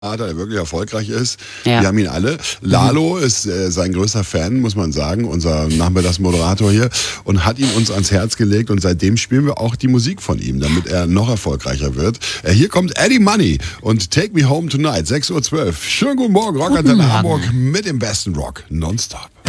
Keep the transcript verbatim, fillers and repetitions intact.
der wirklich erfolgreich ist. Ja. Wir haben ihn alle. Lalo mhm. ist äh, sein größter Fan, muss man sagen, unser Nachmittagsmoderator hier, und hat ihn uns ans Herz gelegt, und seitdem spielen wir auch die Musik von ihm, damit er noch erfolgreicher wird. Äh, hier kommt Eddie Money und Take Me Home Tonight, sechs Uhr zwölf. Schönen guten Morgen, Rockantenne Hamburg mit dem besten Rock nonstop.